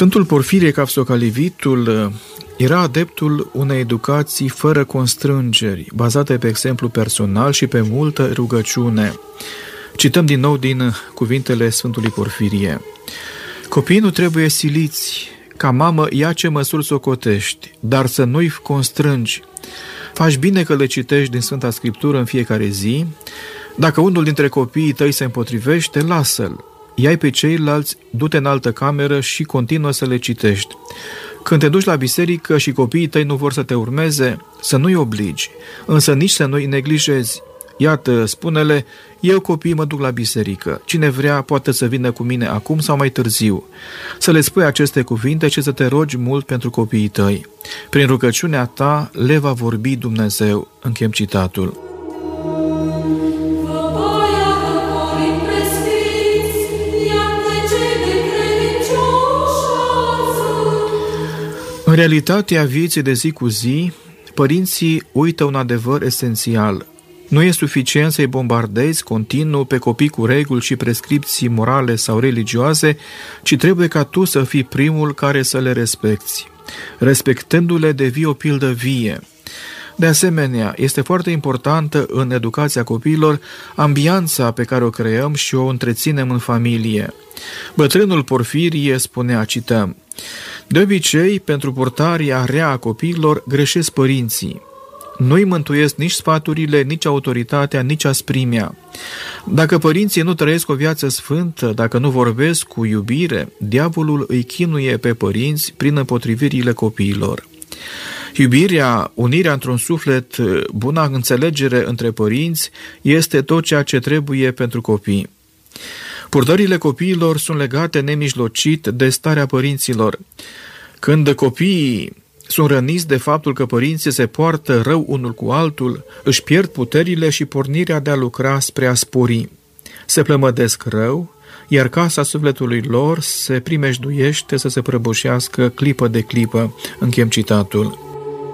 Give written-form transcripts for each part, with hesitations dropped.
Sfântul Porfirie Capsocalivitul era adeptul unei educații fără constrângeri, bazate pe exemplu personal și pe multă rugăciune. Cităm din nou din cuvintele Sfântului Porfirie. Copiii nu trebuie siliți, ca mamă ia ce măsuri socotești, dar să nu-i constrângi. Faci bine că le citești din Sfânta Scriptură în fiecare zi. Dacă unul dintre copiii tăi se împotrivește, lasă-l. Ia-i pe ceilalți, du-te în altă cameră și continuă să le citești. Când te duci la biserică și copiii tăi nu vor să te urmeze, să nu-i obligi, însă nici să nu-i neglijezi. Iată, spune-le, eu copiii mă duc la biserică, cine vrea poate să vină cu mine acum sau mai târziu. Să le spui aceste cuvinte și să te rogi mult pentru copiii tăi. Prin rugăciunea ta le va vorbi Dumnezeu. Închem citatul. În realitatea vieții de zi cu zi, părinții uită un adevăr esențial. Nu e suficient să-i bombardezi continuu pe copii cu reguli și prescripții morale sau religioase, ci trebuie ca tu să fii primul care să le respecti. Respectându-le devii o pildă vie. De asemenea, este foarte importantă în educația copiilor ambianța pe care o creăm și o întreținem în familie. Bătrânul Porfirie spunea, cităm, de obicei, pentru purtarea rea a copiilor greșesc părinții. Nu-i mântuiesc nici sfaturile, nici autoritatea, nici asprimea. Dacă părinții nu trăiesc o viață sfântă, dacă nu vorbesc cu iubire, diavolul îi chinuie pe părinți prin împotrivirile copiilor. Iubirea, unirea într-un suflet, buna înțelegere între părinți este tot ceea ce trebuie pentru copii. Purtările copiilor sunt legate nemijlocit de starea părinților. Când copiii sunt răniți de faptul că părinții se poartă rău unul cu altul, își pierd puterile și pornirea de a lucra spre a spori. Se plămădesc rău, iar casa sufletului lor se primejduiește să se prăbușească clipă de clipă. Închem citatul.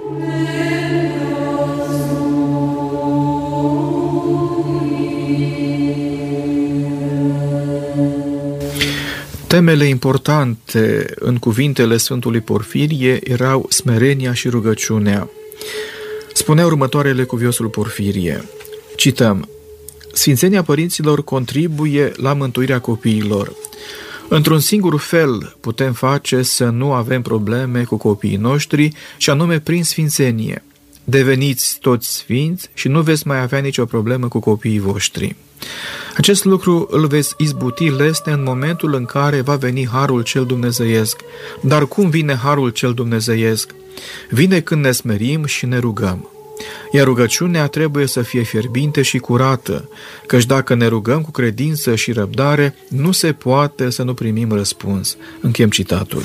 Temele importante în cuvintele Sfântului Porfirie erau smerenia și rugăciunea. Spunea următoarele cuviosul Porfirie. Cităm, Sfințenia părinților contribuie la mântuirea copiilor. Într-un singur fel putem face să nu avem probleme cu copiii noștri, și anume prin sfințenie. Deveniți toți sfinți și nu veți mai avea nicio problemă cu copiii voștri. Acest lucru îl veți izbuti lesne în momentul în care va veni harul cel dumnezeiesc. Dar cum vine harul cel dumnezeiesc? Vine când ne smerim și ne rugăm. Iar rugăciunea trebuie să fie fierbinte și curată, căci dacă ne rugăm cu credință și răbdare, nu se poate să nu primim răspuns. Închem citatul.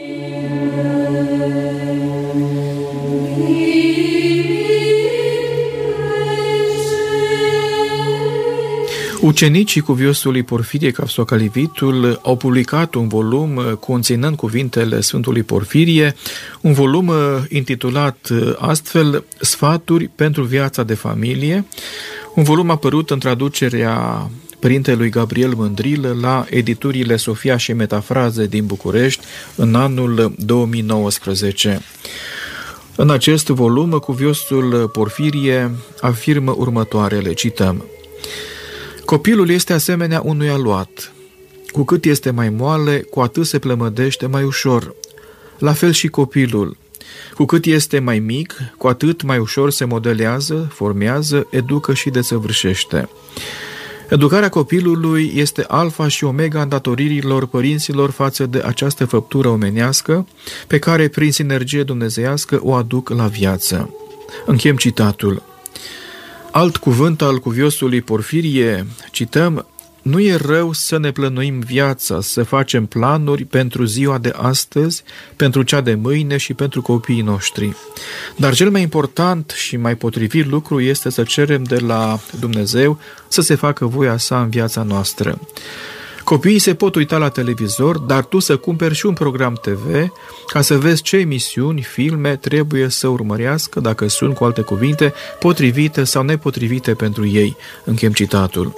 Ucenicii cuviosului Porfirie Capsocalivitul au publicat un volum conținând cuvintele Sfântului Porfirie, un volum intitulat astfel Sfaturi pentru viața de familie, un volum apărut în traducerea părintelui Gabriel Mândrilă la editurile Sofia și Metafraze din București în anul 2019. În acest volum, cuviosul Porfirie afirmă următoarele, cităm, Copilul este asemenea unui aluat. Cu cât este mai moale, cu atât se plămădește mai ușor. La fel și copilul. Cu cât este mai mic, cu atât mai ușor se modelează, formează, educă și desăvârșește. Educarea copilului este alfa și omega îndatoririlor părinților față de această făptură omenească, pe care prin sinergie dumnezeiască o aduc la viață. Închem citatul. Alt cuvânt al cuviosului Porfirie, cităm, nu e rău să ne plănuim viața, să facem planuri pentru ziua de astăzi, pentru cea de mâine și pentru copiii noștri. Dar cel mai important și mai potrivit lucru este să cerem de la Dumnezeu să se facă voia sa în viața noastră. Copiii se pot uita la televizor, dar tu să cumperi și un program TV ca să vezi ce emisiuni, filme trebuie să urmărească, dacă sunt, cu alte cuvinte, potrivite sau nepotrivite pentru ei. Închem citatul.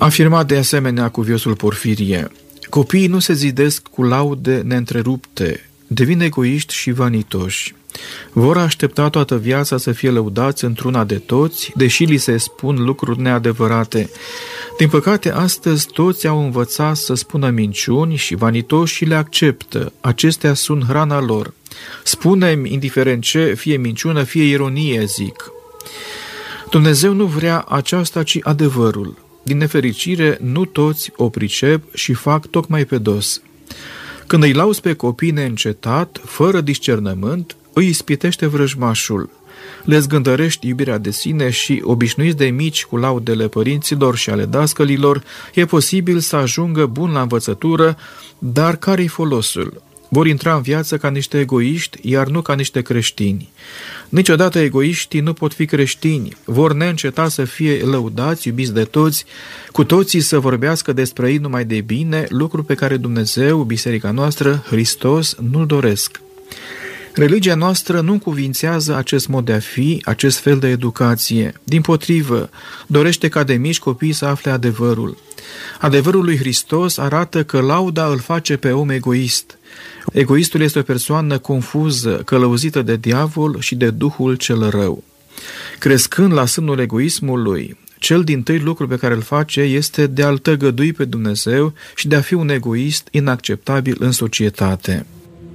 Afirma de asemenea cuviosul Porfirie: copiii nu se zidesc cu laude neîntrerupte, devin egoiști și vanitoși. Vor aștepta toată viața să fie lăudați într-una de toți, deși li se spun lucruri neadevărate. Din păcate, astăzi toți au învățat să spună minciuni și vanitoșii le acceptă. Acestea sunt hrana lor. Spune-mi, indiferent ce, fie minciună, fie ironie, zic. Dumnezeu nu vrea aceasta, ci adevărul. Din nefericire, nu toți o pricep și fac tocmai pe dos. Când îi lauzi pe copii neîncetat, fără discernământ, îi ispitește vrăjmașul. Le zgândărești iubirea de sine și, obișnuiți de mici cu laudele părinților și ale dascălilor, e posibil să ajungă bun la învățătură, dar care-i folosul? Vor intra în viață ca niște egoiști, iar nu ca niște creștini. Niciodată egoiștii nu pot fi creștini, vor neînceta să fie lăudați, iubiți de toți, cu toții să vorbească despre ei numai de bine, lucru pe care Dumnezeu, biserica noastră, Hristos, nu-l doresc. Religia noastră nu încuvințează acest mod de a fi, acest fel de educație. Dimpotrivă, dorește ca de mici copii să afle adevărul. Adevărul lui Hristos arată că lauda îl face pe om egoist. Egoistul este o persoană confuză, călăuzită de diavol și de duhul cel rău. Crescând la sânul egoismului, cel dintâi lucru pe care îl face este de a-L tăgădui pe Dumnezeu și de a fi un egoist inacceptabil în societate.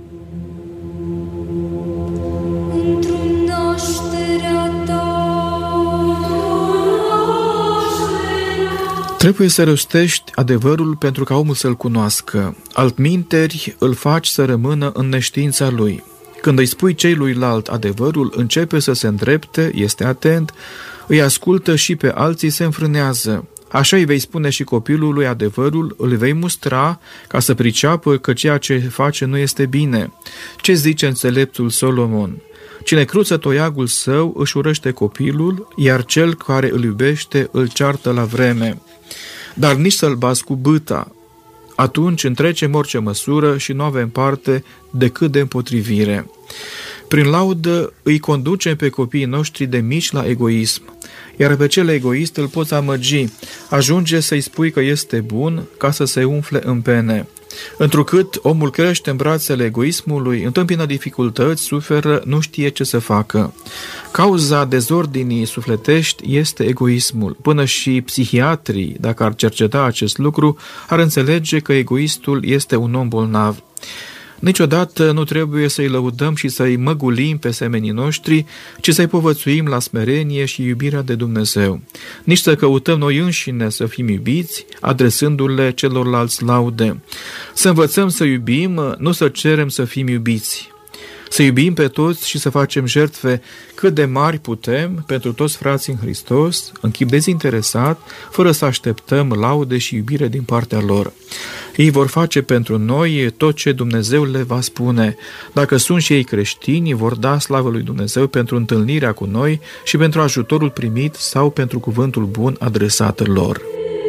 Trebuie să rostești adevărul pentru ca omul să-l cunoască. Altminteri îl faci să rămână în neștiința lui. Când îi spui celuilalt adevărul, începe să se îndrepte, este atent, îi ascultă și pe alții se înfrânează. Așa îi vei spune și copilului adevărul, îl vei mustra ca să priceapă că ceea ce face nu este bine. Ce zice înțeleptul Solomon? Cine cruță toiagul său își urăște copilul, iar cel care îl iubește îl ceartă la vreme. Dar nici să-l bați cu bâta. Atunci întrecem orice măsură și nu avem parte decât de împotrivire. Prin laudă îi conducem pe copiii noștri de mici la egoism, iar pe cel egoist îl poți amăgi. Ajunge să-i spui că este bun ca să se umfle în pene. Întrucât omul crește în brațele egoismului, întâmpină dificultăți, suferă, nu știe ce să facă. Cauza dezordinii sufletești este egoismul. Până și psihiatrii, dacă ar cerceta acest lucru, ar înțelege că egoistul este un om bolnav. Niciodată nu trebuie să-i lăudăm și să-i măgulim pe semenii noștri, ci să-i povățuim la smerenie și iubirea de Dumnezeu. Nici să căutăm noi înșine să fim iubiți, adresându-le celorlalți laude. Să învățăm să iubim, nu să cerem să fim iubiți. Să iubim pe toți și să facem jertfe cât de mari putem pentru toți frații în Hristos, în chip dezinteresat, fără să așteptăm laude și iubire din partea lor. Ei vor face pentru noi tot ce Dumnezeu le va spune. Dacă sunt și ei creștini, vor da slavă lui Dumnezeu pentru întâlnirea cu noi și pentru ajutorul primit sau pentru cuvântul bun adresat lor.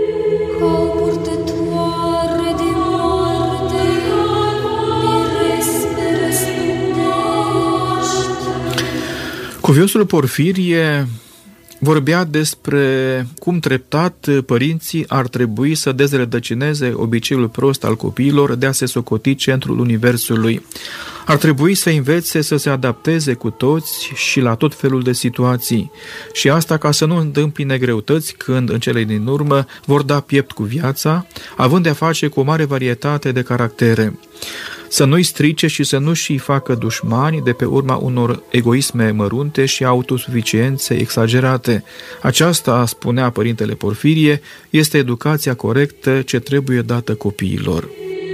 Cuviosul Porfirie vorbea despre cum treptat părinții ar trebui să dezrădăcineze obiceiul prost al copiilor de a se socoti centrul universului. Ar trebui să învețe să se adapteze cu toți și la tot felul de situații. Și asta ca să nu întâmpine greutăți când, în cele din urmă, vor da piept cu viața, având de-a face cu o mare varietate de caractere. Să nu-i strice și să nu și facă dușmani de pe urma unor egoisme mărunte și autosuficiențe exagerate. Aceasta, spunea Părintele Porfirie, este educația corectă ce trebuie dată copiilor.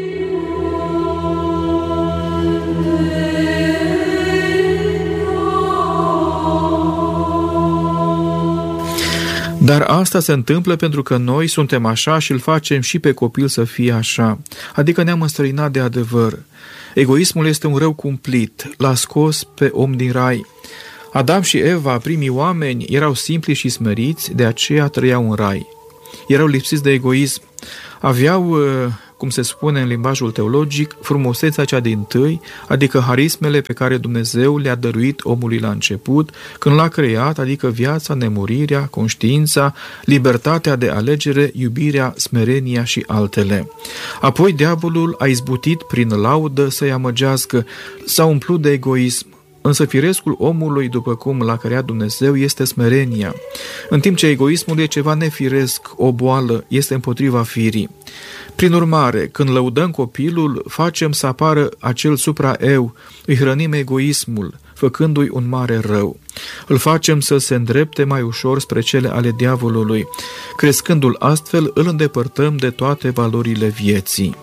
Dar asta se întâmplă pentru că noi suntem așa și îl facem și pe copil să fie așa, adică ne-am înstrăinat de adevăr. Egoismul este un rău cumplit, l-a scos pe om din rai. Adam și Eva, primii oameni, erau simpli și smeriți, de aceea trăiau în rai. Erau lipsiți de egoism, aveau cum se spune în limbajul teologic, frumusețea cea dintâi, adică harismele pe care Dumnezeu le-a dăruit omului la început, când l-a creat, adică viața, nemurirea, conștiința, libertatea de alegere, iubirea, smerenia și altele. Apoi diavolul a izbutit prin laudă să-i amăgească, s-a umplut de egoism. Însă firescul omului, după cum l-a creat Dumnezeu, este smerenia. În timp ce egoismul e ceva nefiresc, o boală, este împotriva firii. Prin urmare, când lăudăm copilul, facem să apară acel supra-eu, îi hrănim egoismul, făcându-i un mare rău. Îl facem să se îndrepte mai ușor spre cele ale diavolului. Crescându-l astfel, îl îndepărtăm de toate valorile vieții.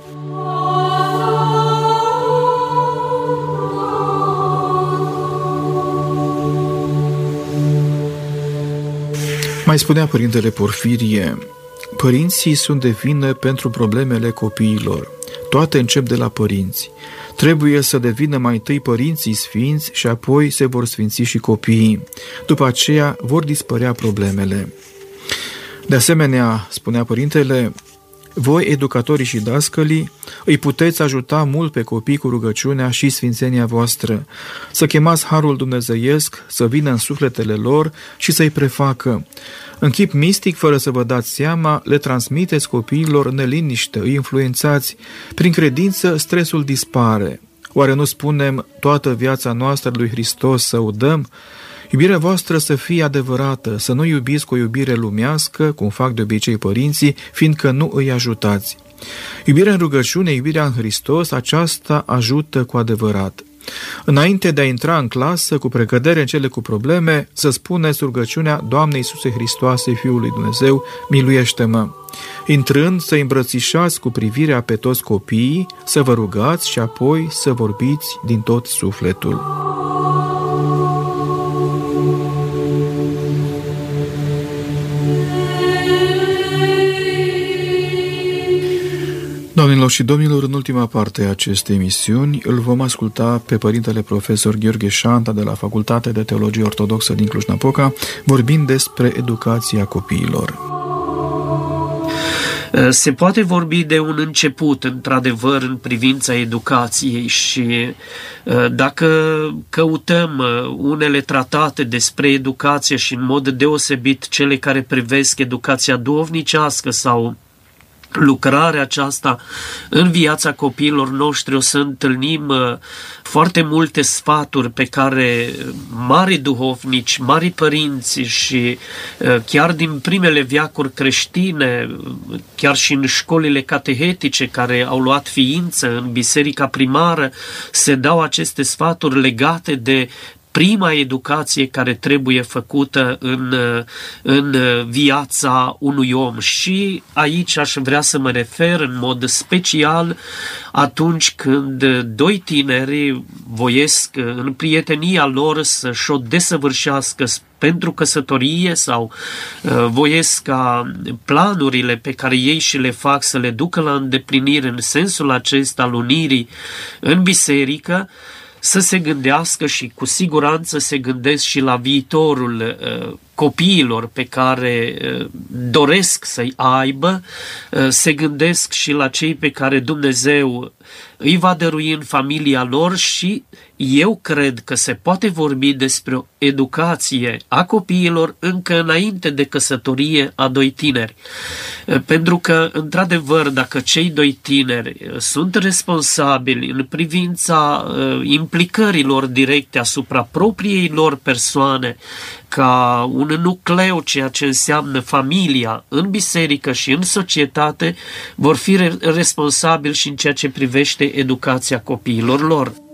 Mai spunea Părintele Porfirie, părinții sunt de vină pentru problemele copiilor. Toate încep de la părinți. Trebuie să devină mai întâi părinții sfinți și apoi se vor sfinți și copiii. După aceea vor dispărea problemele. De asemenea, spunea Părintele, voi, educatorii și dascălii, îi puteți ajuta mult pe copii cu rugăciunea și sfințenia voastră, să chemați harul dumnezeiesc, să vină în sufletele lor și să-i prefacă. În chip mistic, fără să vă dați seama, le transmiteți copiilor neliniște, îi influențați. Prin credință, stresul dispare. Oare nu spunem toată viața noastră lui Hristos să o dăm? Iubirea voastră să fie adevărată, să nu iubiți cu o iubire lumească, cum fac de obicei părinții, fiindcă nu îi ajutați. Iubirea în rugăciune, iubirea în Hristos, aceasta ajută cu adevărat. Înainte de a intra în clasă, cu precădere în cele cu probleme, să spuneți rugăciunea Doamne Iisuse Hristoase, Fiul lui Dumnezeu, miluiește-mă! Intrând, să îmbrățișați cu privirea pe toți copiii, să vă rugați și apoi să vorbiți din tot sufletul. Doamnelor și domnilor, în ultima parte a acestei emisiuni îl vom asculta pe părintele profesor Gheorghe Șanta de la Facultatea de Teologie Ortodoxă din Cluj-Napoca, vorbind despre educația copiilor. Se poate vorbi de un început, într-adevăr, în privința educației și dacă căutăm unele tratate despre educație și în mod deosebit cele care privesc educația duhovnicească sau lucrarea aceasta în viața copiilor noștri, o să întâlnim foarte multe sfaturi pe care mari duhovnici, mari părinți și chiar din primele veacuri creștine, chiar și în școlile catehetice care au luat ființă în biserica primară, se dau aceste sfaturi legate de prima educație care trebuie făcută în viața unui om. Și aici aș vrea să mă refer în mod special atunci când doi tineri voiesc în prietenia lor să-și o desăvârșească pentru căsătorie sau voiesc ca planurile pe care ei și le fac să le ducă la îndeplinire în sensul acesta al unirii în biserică, să se gândească și cu siguranță se gândesc și la viitorul copiilor pe care doresc să-i aibă, se gândesc și la cei pe care Dumnezeu îi va dărui în familia lor și eu cred că se poate vorbi despre o educație a copiilor încă înainte de căsătorie a doi tineri. Pentru că, într-adevăr, dacă cei doi tineri sunt responsabili în privința implicărilor directe asupra propriei lor persoane, ca un nucleu, ceea ce înseamnă familia, în biserică și în societate, vor fi responsabili și în ceea ce privește educația copiilor lor.